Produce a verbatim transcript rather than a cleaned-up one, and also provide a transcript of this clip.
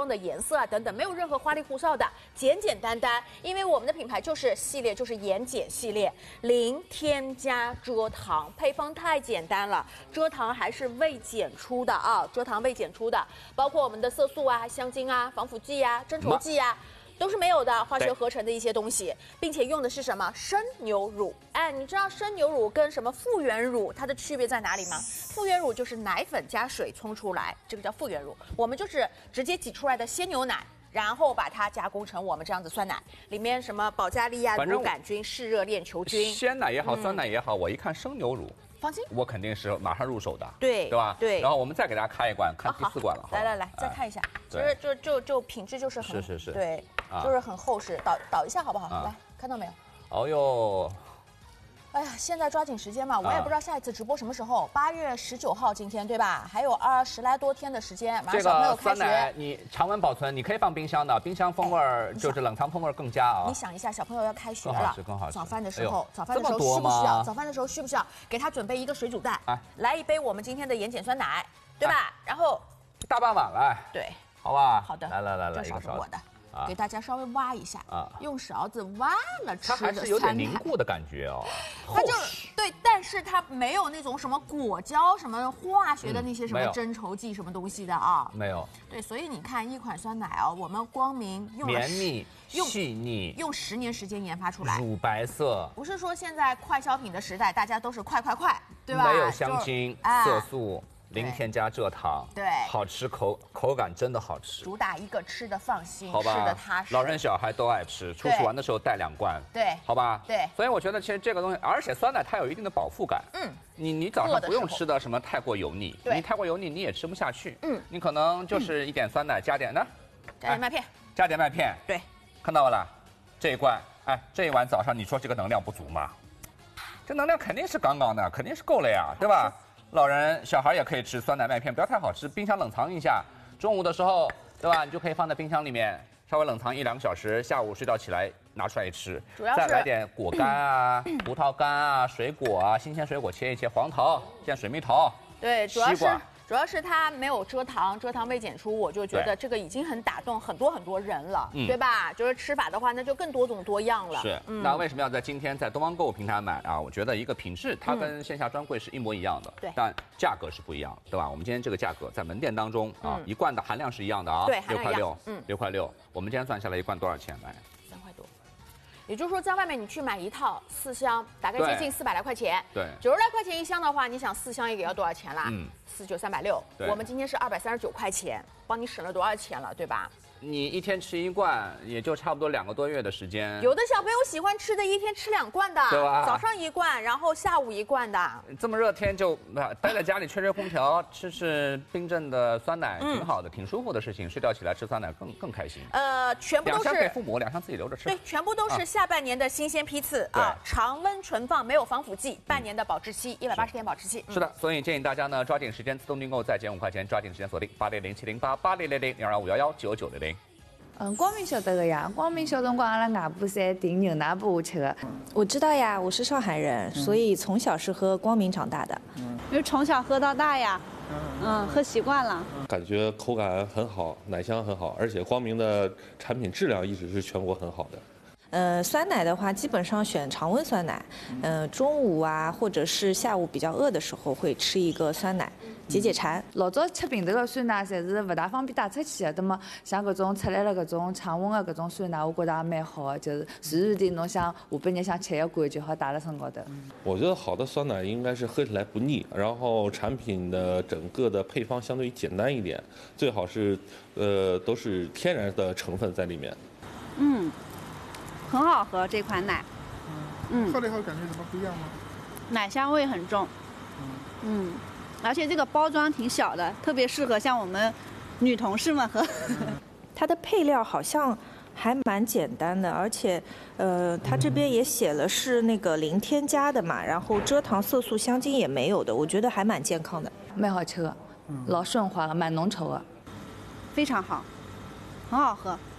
装的颜色啊等等，没有任何花里胡哨的，简简单单。因为我们的品牌就是系列，就是盐碱系列，零添加蔗糖，配方太简单了，蔗糖还是未检出的啊，蔗糖未检出的，包括我们的色素啊、香精啊、防腐剂啊、增稠剂啊。 都是没有的化学合成的一些东西，并且用的是什么生牛乳？哎，你知道生牛乳跟什么复原乳它的区别在哪里吗？复原乳就是奶粉加水冲出来，这个叫复原乳。我们就是直接挤出来的鲜牛奶，然后把它加工成我们这样子酸奶，里面什么保加利亚乳杆菌、嗜热链球菌， 鲜奶也好，酸奶也好，我一看生牛乳。 放心， 我肯定是马上入手的， 对对吧？ 对。 然后我们再给大家开一罐，看第四罐了。 来来来，再看一下，其实就就就品质就是很， 是是是， 对，就是很厚实。倒倒一下好不好？来，看到没有？ 哦哟。 哎呀，现在抓紧时间嘛，我也不知道下一次直播什么时候。八月十九号，今天对吧？还有二十来多天的时间，马上小朋友开学。 这个酸奶你常温保存，你可以放冰箱的，冰箱风味儿就是冷藏风味儿更佳啊。 你想一下，小朋友要开学了， 更好吃，更好吃。 早饭的时候，早饭的时候需不需要？早饭的时候需不需要给他准备一个水煮蛋？来一杯我们今天的盐碱酸奶，对吧？然后大半碗来。 对， 好吧。 好的， 来来来来， 一个勺子我的。 啊、 给大家稍微挖一下啊，用勺子挖了吃的它还是有点凝固的感觉哦。 它就对，但是它没有那种什么果胶、什么化学的那些什么增稠剂什么东西的啊。 没有。 对，所以你看一款酸奶啊，我们光明用绵密、细腻， 用十年时间研发出来， 乳白色。 不是说现在快消品的时代，大家都是快快快，对吧？ 没有香精、色素。 零添加蔗糖， 对， 好吃口口感真的好吃， 主打一个吃的放心， 好吧， 吃的踏实， 老人小孩都爱吃，出去玩的时候带两罐， 对， 好吧， 对， 所以我觉得其实这个东西，而且酸奶它有一定的饱腹感，嗯，你你早上不用吃的什么太过油腻，你太过油腻你也吃不下去，嗯，你可能就是一点酸奶加点呢， 加点麦片， 加点麦片， 对， 看到了，这一罐，哎，这一碗早上你说这个能量不足吗？这能量肯定是杠杠的，肯定是够了呀，对吧？ 老人、小孩也可以吃酸奶麦片，不要太好吃，冰箱冷藏一下。中午的时候，对吧？你就可以放在冰箱里面，稍微冷藏一两个小时。下午睡觉起来拿出来一吃。 主要再来点果干啊、葡萄干啊、水果啊，新鲜水果切一切，黄桃、现水蜜桃， 对，主要是主要是它没有蔗糖，蔗糖未检出，我就觉得这个已经很打动很多很多人了，嗯、对吧？就是吃法的话，那就更多种多样了。 是，嗯、那为什么要在今天在东方购物平台买啊？我觉得一个品质它跟线下专柜是一模一样的，对、嗯，但价格是不一样，对吧？我们今天这个价格在门店当中啊，嗯、一罐的含量是一样的啊， 对， 六块六， 嗯， 六块六。我们今天算下来一罐多少钱？来， 三块多。 也就是说，在外面你去买一套四箱，大概接近四百来块钱。 对， 九十来块钱一箱的话，你想四箱也要多少钱啦？嗯，四九三百六。我们今天是二百三十九块钱，帮你省了多少钱了，对吧？ 你一天吃一罐，也就差不多两个多月的时间。 有的小朋友喜欢吃的，一天吃两罐的， 对吧？ 早上一罐，然后下午一罐的。 这么热天就待在家里吹吹空调，吃吃冰镇的酸奶，嗯、挺好的，挺舒服的事情。睡觉起来吃酸奶更更开心。 呃，全部都是两箱给父母，两箱自己留着吃。 对，全部都是下半年的新鲜批次啊，啊常温存放，没有防腐剂，半年的保质期，一百八十天保质期。 是的，所以建议大家呢抓紧时间自动订购，再减五块钱，抓紧时间锁定八零零七零八八零零零零二五幺幺九九零零。 嗯，光明晓得个呀，光明小辰光阿拉外婆侪订牛奶拨我吃的。 我知道呀，我是上海人，嗯、所以从小是喝光明长大的。 嗯，因为从小喝到大呀，嗯，喝习惯了。 感觉口感很好，奶香很好，而且光明的产品质量一直是全国很好的。 呃，酸奶的话，基本上选常温酸奶。嗯、呃，中午啊，或者是下午比较饿的时候，会吃一个酸奶，解解馋。 老早吃瓶头的酸奶，侪是不大方便带出去的。那么像搿种出来了搿种常温的搿种酸奶，我觉得也蛮好的，就是随时的侬想下半日想吃一罐就好带辣身高头。 我觉得好的酸奶应该是喝起来不腻，然后产品的整个的配方相对于简单一点，最好是呃都是天然的成分在里面。 嗯。 很好喝这款奶， 嗯，喝了以后感觉怎么不一样吗？ 奶香味很重，嗯，而且这个包装挺小的，特别适合像我们女同事们喝。 它的配料好像还蛮简单的，而且，呃，它这边也写了是那个零添加的嘛，然后蔗糖、色素、香精也没有的，我觉得还蛮健康的， 蛮好吃的，老顺滑了，蛮浓稠的， 非常好，很好喝。